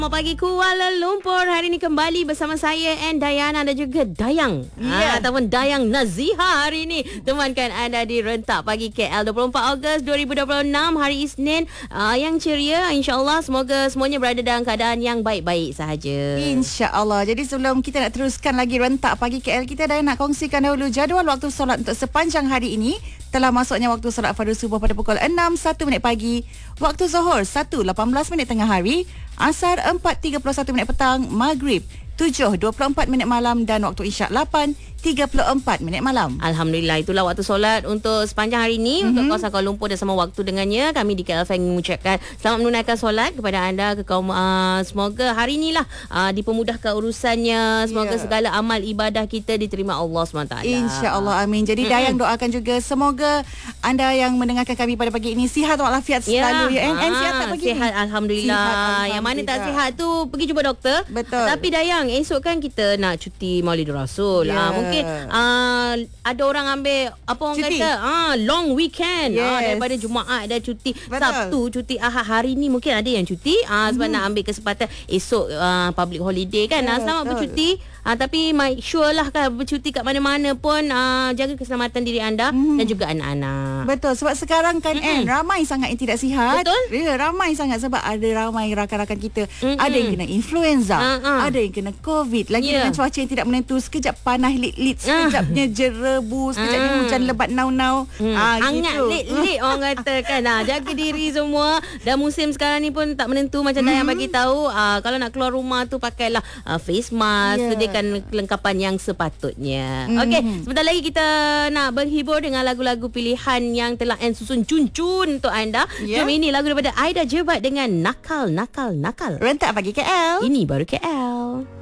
Selamat pagi Kuala Lumpur. Hari ini kembali bersama saya and Dayana dan juga Dayang ataupun Dayang Naziha hari ini temankan anda di Rentak Pagi KL 24 Ogos 2026 hari Isnin yang ceria, insyaAllah. Semoga semuanya berada dalam keadaan yang baik-baik sahaja, InsyaAllah. Jadi sebelum kita nak teruskan lagi Rentak Pagi KL, kita dah nak kongsikan dahulu jadual waktu solat untuk sepanjang hari ini. Telah masuknya waktu solat fardu subuh pada pukul 6:01 pagi, waktu Zuhur 1:18 tengah hari, Asar 4:31 petang, Maghrib 7:24 malam dan waktu Isyak 8:34 malam. Alhamdulillah, itulah waktu solat untuk sepanjang hari ini untuk kawasan Kuala Lumpur dan sama waktu dengannya. Kami di KL ingin mengucapkan selamat menunaikan solat kepada anda ke kaum. Semoga hari inilah dipermudahkan urusannya. Semoga segala amal ibadah kita diterima Allah SWT. InsyaAllah, amin. Jadi Dayang doakan juga semoga anda yang mendengarkan kami pada pagi ini sihat walafiat selalu. And sihat tak pagi sihat, ni? Alhamdulillah. Yang mana tak sihat tu pergi jumpa doktor. Betul. Tapi Dayang, esok kan kita nak cuti Maulidur Rasul. Mungkin ada orang ambil apa orang cuti. kata long weekend. Daripada Jumaat dah cuti, Betul. Sabtu cuti, Ahad, hari ni mungkin ada yang cuti sebab nak ambil kesempatan esok public holiday kan. Selamat bercuti. Tapi make sure lah kan bercuti kat mana-mana pun jaga keselamatan diri anda dan juga anak-anak. Betul, sebab sekarang kan ramai sangat yang tidak sihat. Betul. Ya, ramai sangat sebab ada ramai rakan-rakan kita. Ada yang kena influenza, ada yang kena COVID. Lagi dengan cuaca yang tidak menentu, sekejap panas lit-lit, sekejapnya jerebu, sekejapnya hujan lebat nau-nau. Hangat gitu. lit-lit orang kata kan. Jaga diri semua. Dan musim sekarang ni pun tak menentu macam Dayang bagi tahu. Kalau nak keluar rumah tu pakailah face mask, sediakan kelengkapan yang sepatutnya. Okey, sebentar lagi kita nak berhibur dengan lagu-lagu pilihan yang telah susun cun-cun untuk anda. Jom, ini lagu daripada Aida Jebat dengan Nakal, Nakal, Nakal. Rentak Pagi KL. Ini baru KL.